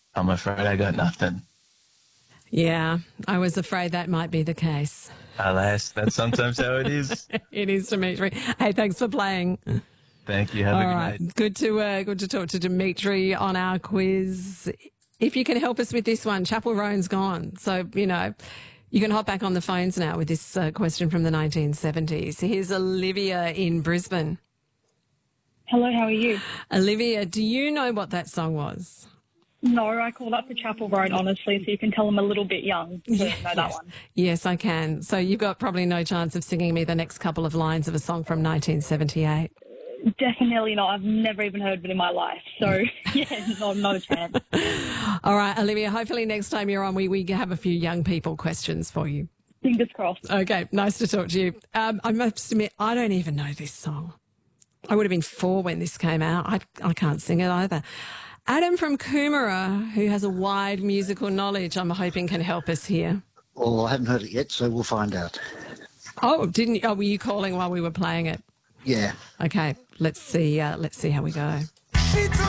I'm afraid I got nothing. Yeah, I was afraid that might be the case. Alas, that's sometimes how it is. It is, Dimitri. Hey, thanks for playing. Thank you. Have a All good right, night. good to talk to Dimitri on our quiz. If you can help us with this one, Chapel Roan's gone, so you can hop back on the phones now with this question from the 1970s. Here's Olivia in Brisbane. Hello, how are you? Olivia, do you know what that song was? No, I called up for Chapel Roan, honestly, so you can tell I'm a little bit young to know that one. Yes, I can. So you've got probably no chance of singing me the next couple of lines of a song from 1978. Definitely not. I've never even heard of it in my life. So, yeah, not a chance. All right, Olivia, hopefully next time you're on, we have a few young people questions for you. Fingers crossed. Okay, nice to talk to you. I must admit, I don't even know this song. I would have been 4 when this came out. I can't sing it either. Adam from Coomera, who has a wide musical knowledge, I'm hoping can help us here. Well, I haven't heard it yet, so we'll find out. Oh, didn't you? Oh, were you calling while we were playing it? Yeah. Okay, let's see how we go.